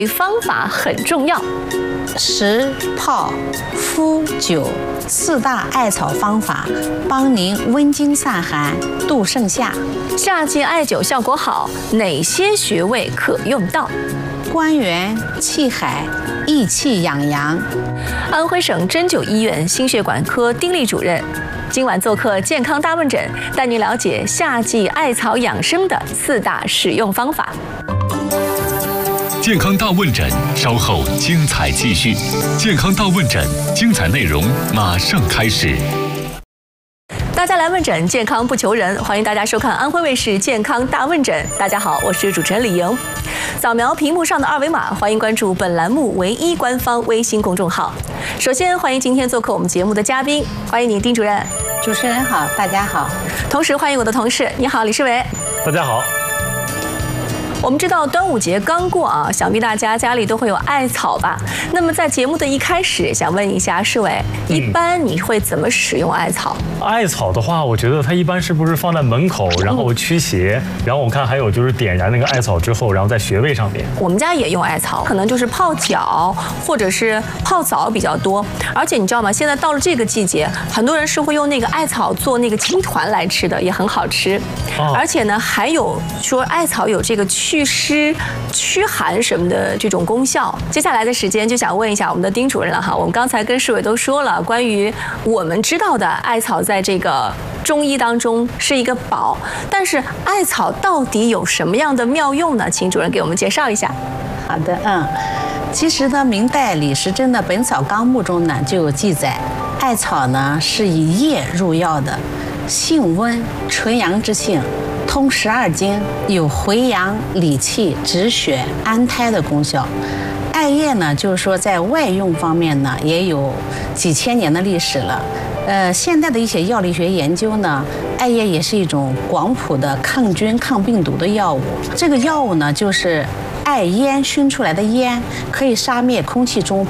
方法很重要。 食、泡、敷、灸4大艾草方法，帮您温经散寒、度盛夏。 夏季艾灸效果好，哪些穴位可用到？ 关元、气海，益气养阳。 安徽省针灸医院心血管科丁丽主任今晚做客健康大问诊，带您了解夏季艾草养生的4大使用方法。 健康大问诊，稍后精彩继续。健康大问诊，精彩内容马上开始。 大家来问诊，健康不求人，欢迎大家收看安徽卫视健康大问诊。大家好，我是主持人李莹。扫描屏幕上的2维码，欢迎关注本栏目唯一官方微信公众号。首先欢迎今天做客我们节目的嘉宾，欢迎您丁主任。 主持人好，大家好。 同时欢迎我的同事，你好，李世伟。 大家好。 我们知道端午节刚过啊，想必大家家里都会有艾草吧？那么在节目的一开始，想问一下世伟，一般你会怎么使用艾草？ 艾草的话，我觉得它一般是不是放在门口，然后驱邪，然后我看还有就是点燃那个艾草之后，然后在穴位上面。 我们家也用艾草，可能就是泡脚或者是泡澡比较多。而且你知道吗？现在到了这个季节，很多人是会用那个艾草做那个青团来吃的，也很好吃。而且呢，还有说艾草有这个祛湿、驱寒什么的这种功效。接下来的时间就想问一下我们的丁主任了哈。我们刚才跟世伟都说了，关于我们知道的艾草在这个中医当中是一个宝，但是艾草到底有什么样的妙用呢？请主任给我们介绍一下。 好的，其实呢，明代李时珍的《本草纲目》中呢就有记载，艾草呢是以叶入药的，性温，纯阳之性。通12经，有回阳理气、止血、安胎的功效。艾叶呢，就是说在外用方面呢，也有几千年的历史了。现代的一些药理学研究呢，艾叶也是一种广谱的抗菌、抗病毒的药物。这个药物呢，就是艾烟熏出来的烟，可以杀灭空气中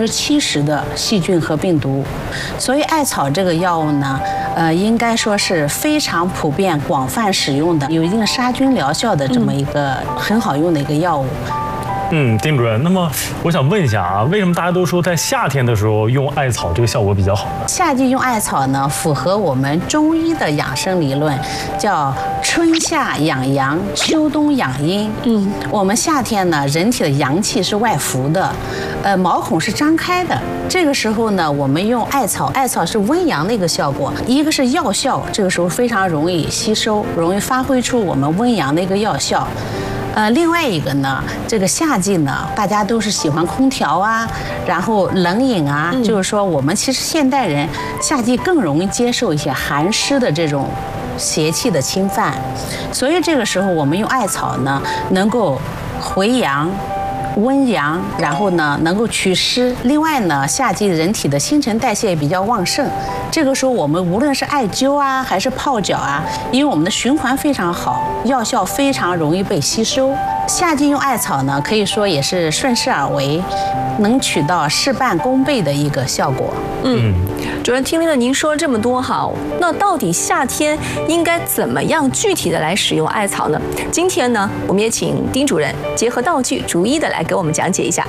70%的细菌和病毒。所以艾草这个药物呢，应该说是非常普遍、广泛使用的，有一定杀菌疗效的这么一个很好用的一个药物。 丁主任，那么我想问一下啊，为什么大家都说在夏天的时候用艾草这个效果比较好呢？ 夏季用艾草呢，符合我们中医的养生理论，叫春夏养阳，秋冬养阴。我们夏天呢，人体的阳气是外浮的，毛孔是张开的。这个时候呢，我们用艾草，艾草是温阳的一个效果，一个是药效，这个时候非常容易吸收，容易发挥出我们温阳的一个药效。另外一个呢，这个夏季呢，大家都是喜欢空调啊，然后冷饮啊，就是说我们其实现代人夏季更容易接受一些寒湿的这种邪气的侵犯，所以这个时候我们用艾草呢，能够回阳、温阳，然后呢能够祛湿。另外呢，夏季人体的新陈代谢也比较旺盛，这个时候我们无论是艾灸啊，还是泡脚啊，因为我们的循环非常好，药效非常容易被吸收。夏季用艾草呢，可以说也是顺势而为，能起到事半功倍的一个效果。 主任，听了您说这么多哈，那到底夏天应该怎么样具体的来使用艾草呢？今天呢，我们也请丁主任结合道具，逐一的来给我们讲解一下。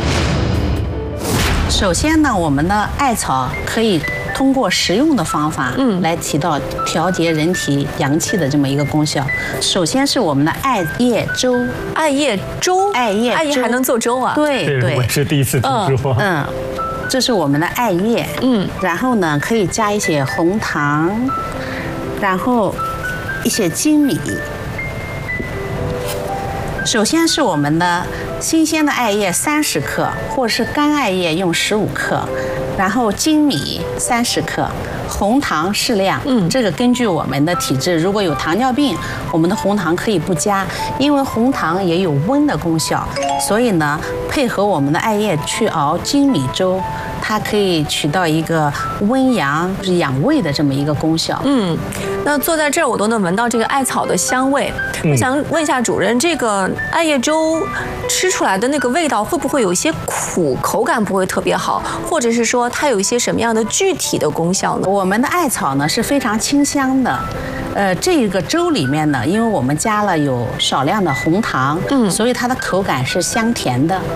首先呢，我们的艾草可以通过食用的方法，来起到调节人体阳气的这么一个功效。首先是我们的艾叶粥， 艾叶粥还能做粥啊？ 对， 我是第一次听说。 这是我们的艾叶，然后呢可以加一些红糖，然后一些粳米。首先是我们的新鲜的艾叶30克，或者是干艾叶用15克，然后粳米30克，红糖适量。这个根据我们的体质，如果有糖尿病，我们的红糖可以不加，因为红糖也有温的功效，所以呢， 配合我们的艾叶去熬精米粥，它可以起到一个温阳、就是养胃的这么一个功效。 那坐在这儿我都能闻到这个艾草的香味。我想问一下主任，这个艾叶粥吃出来的那个味道会不会有一些苦，口感不会特别好，或者是说它有一些什么样的具体的功效呢？ 我们的艾草呢是非常清香的。这个粥里面呢，因为我们加了有少量的红糖，所以它的口感是香甜的。